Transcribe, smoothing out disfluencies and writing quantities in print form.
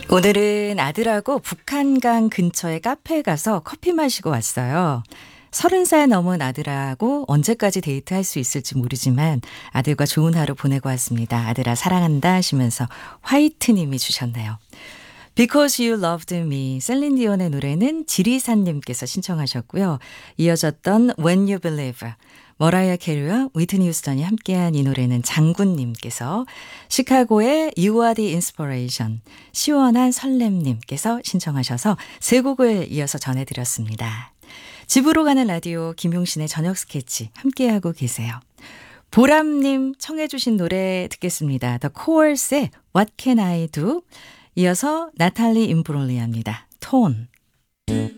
오늘은 아들하고 북한강 근처의 카페에 가서 커피 마시고 왔어요. 30살 넘은 아들하고 언제까지 데이트할 수 있을지 모르지만 아들과 좋은 하루 보내고 왔습니다. 아들아 사랑한다 하시면서 화이트님이 주셨네요. Because You Loved Me, 셀린 디온의 노래는 지리산님께서 신청하셨고요. 이어졌던 When You Believe, 머라이어 캐리와 위트니 휴스턴이 함께한 이 노래는 장군님께서, 시카고의 You Are the Inspiration, 시원한 설렘님께서 신청하셔서 세 곡을 이어서 전해드렸습니다. 집으로 가는 라디오 김용신의 저녁 스케치 함께하고 계세요. 보람님 청해 주신 노래 듣겠습니다. The Cors의 What Can I Do? 이어서 나탈리 임브롤리아입니다. 톤.